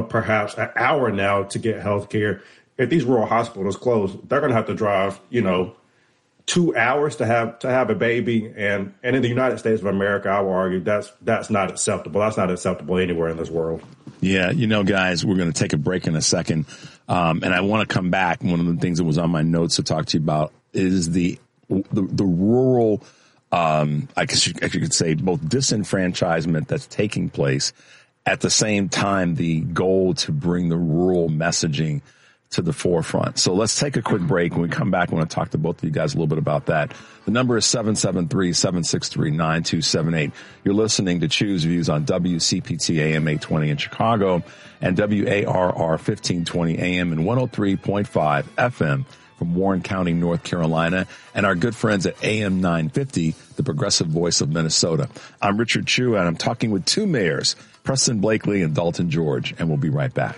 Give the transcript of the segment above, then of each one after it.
perhaps an hour now to get health care. If these rural hospitals close, they're going to have to drive, 2 hours to have a baby. And in the United States of America, I will argue that's not acceptable. That's not acceptable anywhere in this world. Yeah. Guys, we're going to take a break in a second. And I want to come back. One of the things that was on my notes to talk to you about is the rural, I guess you could say, both disenfranchisement that's taking place. At the same time, the goal to bring the rural messaging to the forefront. So let's take a quick break. When we come back, I want to talk to both of you guys a little bit about that. The number is 773-763-9278. You're listening to Choose Views on WCPT AM 820 in Chicago and WARR 1520 AM and 103.5 FM from Warren County, North Carolina, and our good friends at AM 950, the progressive voice of Minnesota. I'm Richard Chu, and I'm talking with two mayors, Preston Blakely and Dalton George, and we'll be right back.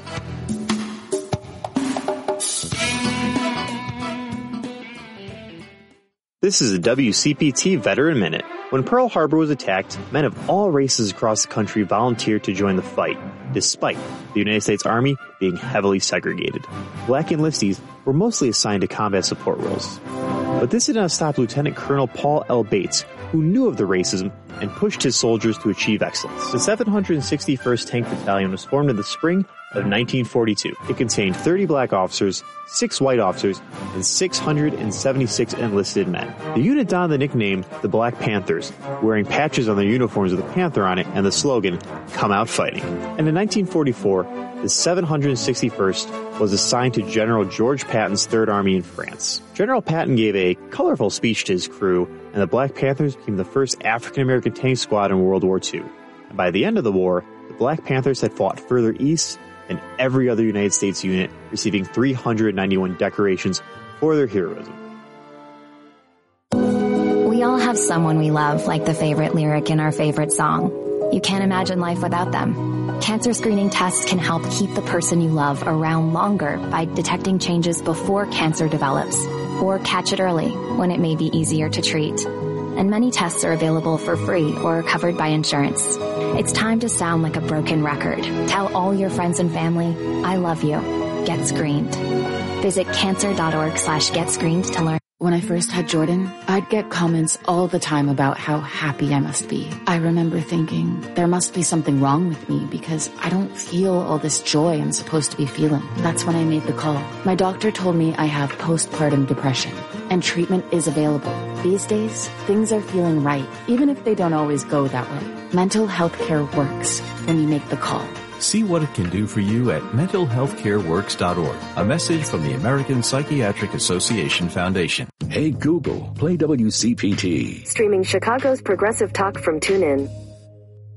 This is a WCPT Veteran Minute. When Pearl Harbor was attacked, men of all races across the country volunteered to join the fight, despite the United States Army being heavily segregated. Black enlistees were mostly assigned to combat support roles. But this did not stop Lieutenant Colonel Paul L. Bates, who knew of the racism and pushed his soldiers to achieve excellence. The 761st Tank Battalion was formed in the spring of 1942. It contained 30 black officers, 6 white officers, and 676 enlisted men. The unit donned the nickname the Black Panthers, wearing patches on their uniforms with a panther on it and the slogan, "Come out fighting." And in 1944, the 761st was assigned to General George Patton's Third Army in France. General Patton gave a colorful speech to his crew, and the Black Panthers became the first African-American tank squad in World War II. And by the end of the war, the Black Panthers had fought further east than every other United States unit, receiving 391 decorations for their heroism. We all have someone we love, like the favorite lyric in our favorite song. You can't imagine life without them. Cancer screening tests can help keep the person you love around longer by detecting changes before cancer develops, or catch it early when it may be easier to treat. And many tests are available for free or covered by insurance. It's time to sound like a broken record. Tell all your friends and family, I love you. Get screened. Visit cancer.org/getscreened to learn. When I first had Jordan, I'd get comments all the time about how happy I must be. I remember thinking, there must be something wrong with me because I don't feel all this joy I'm supposed to be feeling. That's when I made the call. My doctor told me I have postpartum depression, and treatment is available. These days, things are feeling right, even if they don't always go that way. Mental health care works when you make the call. See what it can do for you at mentalhealthcareworks.org. A message from the American Psychiatric Association Foundation. Hey Google, play WCPT. Streaming Chicago's progressive talk from TuneIn.